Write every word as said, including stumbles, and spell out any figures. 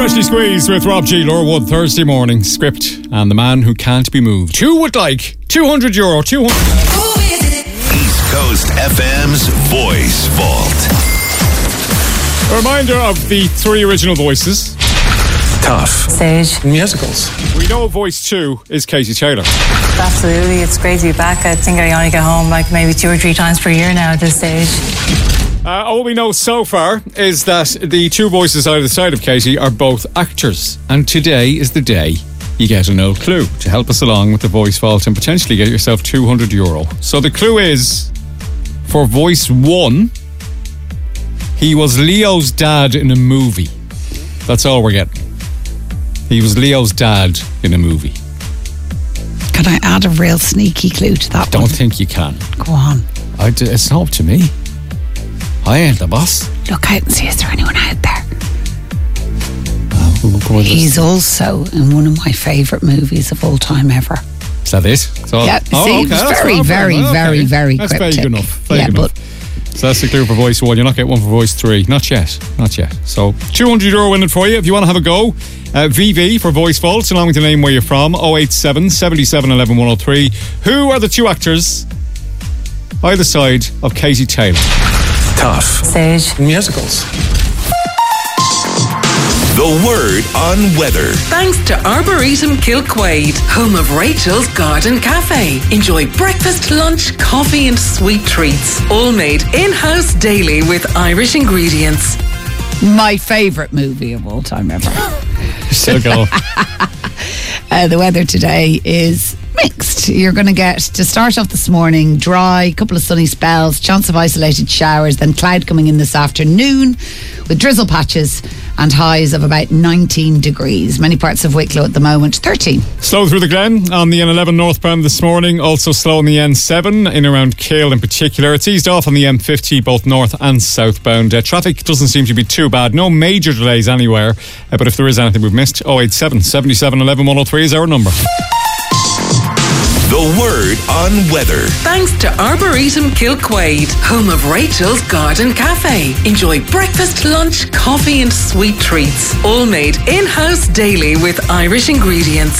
Freshly Squeezed with Rob G. Lorwood, Thursday morning. Script and the man who can't be moved. Who would like two hundred euro? two hundred East Coast F M's Voice Vault. A reminder of the three original voices. Tough. Stage. Musicals. We know voice two is Katie Taylor. Absolutely, it's great to be back. I think I only get home like maybe two or three times per year now at this stage. Uh, all we know so far is that the two voices either side of Katie are both actors. And today is the day you get an old clue to help us along with the voice vault and potentially get yourself two hundred euro. So the clue is, for voice one, he was Leo's dad in a movie. That's all we're getting. He was Leo's dad in a movie. Can I add a real sneaky clue to that Don't one? think you can. Go on. I d- it's not up to me. I ain't the boss. Look out and see, is there anyone out there? Oh, who- who is this? He's also in one of my favourite movies of all time ever. Is that it? So, Yeah, oh, see, okay, it was that's very, fair, very, fair, very, okay. very That's cryptic. vague enough. Vague Yeah, enough. but So that's the clue for voice one. You're not getting one for voice three. Not yet. Not yet. So two hundred euro in it for you if you want to have a go. Uh, V V for voice vault, along with the name where you're from. oh eight seven, seven seven, one one, one oh three. Who are the two actors either side of Katie Taylor? Tough. Stage. Musicals. The word on weather. Thanks to Arboretum Kilquade, home of Rachel's Garden Cafe. Enjoy breakfast, lunch, coffee and sweet treats. All made in-house daily with Irish ingredients. my favourite movie of all time ever. Still go. Uh, the weather today is mixed. You're going to get, to start off this morning, dry, couple of sunny spells, chance of isolated showers, then cloud coming in this afternoon with drizzle patches and highs of about nineteen degrees. Many parts of Wicklow at the moment, thirteen. Slow through the Glen on the N eleven northbound this morning. Also slow on the N seven in around Cale in particular. It's eased off on the M fifty, both north and southbound. Uh, traffic doesn't seem to be too bad. No major delays anywhere. Uh, but if there is anything we've missed, oh eight seven, seven seven, one one, one oh three is our number. The word on weather. Thanks to Arboretum Kilquade, home of Rachel's Garden Cafe. Enjoy breakfast, lunch, coffee and sweet treats. All made in-house daily with Irish ingredients.